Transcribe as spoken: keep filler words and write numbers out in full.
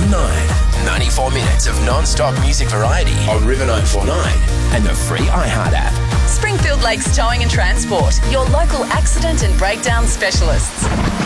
nine. ninety-four minutes of non-stop music variety on River nine forty-nine and the free iHeart app. Springfield Lakes Towing and Transport, your local accident and breakdown specialists.